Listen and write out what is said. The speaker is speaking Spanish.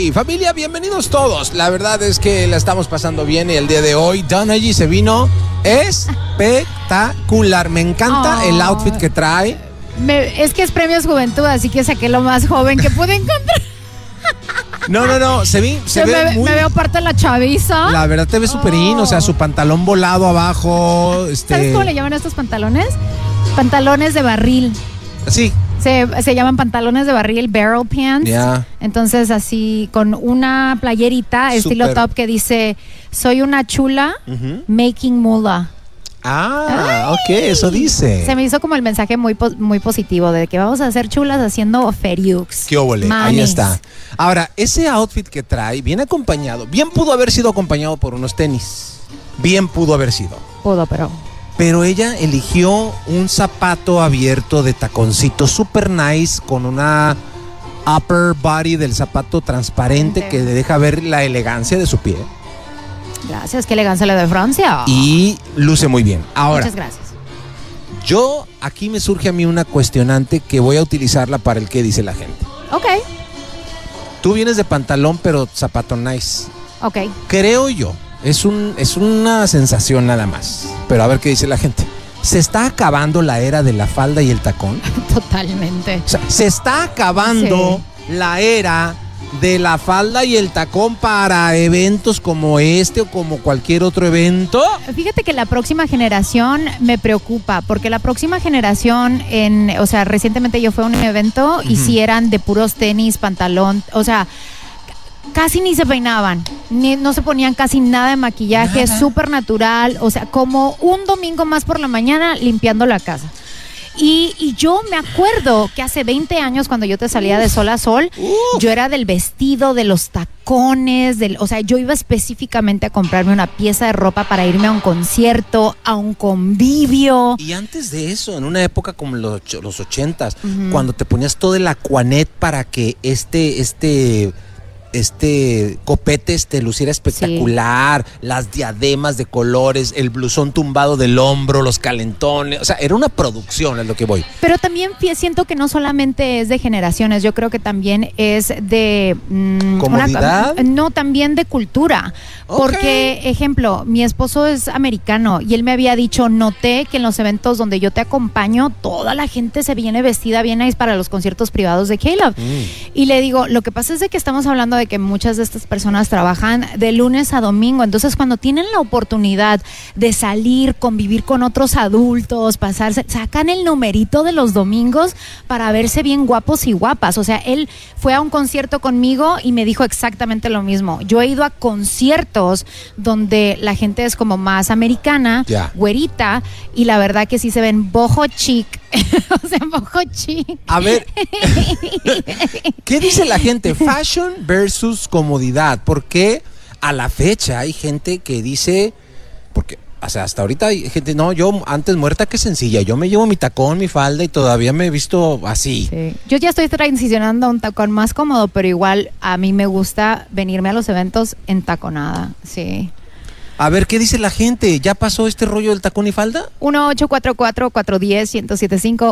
Donaghy. Familia, bienvenidos todos. La verdad es que la estamos pasando bien y el día de hoy Donaghy se vino espectacular. Me encanta el outfit que trae. Es que es Premios Juventud, así que saqué lo más joven que pude encontrar. No, se ve muy... Me veo parte de la chaviza. La verdad te ve súper o sea, su pantalón volado abajo. ¿Sabes cómo le llaman a estos pantalones? Pantalones de barril. Sí. Se llaman pantalones de barril, barrel pants. Yeah. Entonces así con una playerita estilo top que dice soy una chula making mula. Ok, eso dice. Se me hizo como el mensaje muy positivo de que vamos a ser chulas haciendo feriux. Qué óvole, ahí está. Ahora, ese outfit que trae viene acompañado, bien pudo haber sido acompañado por unos tenis. Bien pudo haber sido. Pero ella eligió un zapato abierto de taconcito super nice con una upper body del zapato transparente que deja ver la elegancia de su pie. Gracias, qué elegancia la de Francia. Y luce muy bien. Ahora, muchas gracias. Aquí me surge a mí una cuestionante que voy a utilizarla para el que dice la gente. Ok. Tú vienes de pantalón pero zapato nice. Ok. Creo yo. Es una sensación nada más. Pero a ver qué dice la gente. ¿Se está acabando la era de la falda y el tacón? Totalmente. O sea, se está acabando la era de la falda y el tacón para eventos como este o como cualquier otro evento. Fíjate que la próxima generación me preocupa, porque la próxima generación, recientemente yo fui a un evento y sí eran de puros tenis, pantalón, o sea, casi ni se peinaban, no se ponían casi nada de maquillaje, súper natural, o sea, como un domingo más por la mañana limpiando la casa. Y yo me acuerdo que hace 20 años cuando yo te salía de Sol a Sol, yo era del vestido, de los tacones, o sea, yo iba específicamente a comprarme una pieza de ropa para irme a un concierto, a un convivio. Y antes de eso, en una época como los 80s, cuando te ponías todo el Aquanet para que este copete luciera espectacular, las diademas de colores, el blusón tumbado del hombro, los calentones, o sea, era una producción, es lo que voy. Pero también siento que no solamente es de generaciones, yo creo que también es de ¿comodidad? También de cultura. Porque, ejemplo, mi esposo es americano y él me había dicho, noté que en los eventos donde yo te acompaño, toda la gente se viene vestida bien nice para los conciertos privados de Caleb. Y le digo, lo que pasa es de que estamos hablando de que muchas de estas personas trabajan de lunes a domingo, entonces cuando tienen la oportunidad de salir, convivir con otros adultos, sacan el numerito de los domingos para verse bien guapos y guapas. O sea, él fue a un concierto conmigo y me dijo exactamente lo mismo. Yo he ido a conciertos donde la gente es como más americana, güerita, y la verdad que sí se ven boho chic. O sea, boho chic. A ver, ¿qué dice la gente? Fashion versus comodidad. ¿Por qué a la fecha hay gente que dice, porque, o sea, hasta ahorita hay gente, no, yo antes muerta que sencilla, yo me llevo mi tacón, mi falda y todavía me he visto así. Sí. Yo ya estoy transicionando a un tacón más cómodo, pero igual a mí me gusta venirme a los eventos en taconada, sí. A ver, ¿qué dice la gente? ¿Ya pasó este rollo del tacón y falda? 1-844-410-1075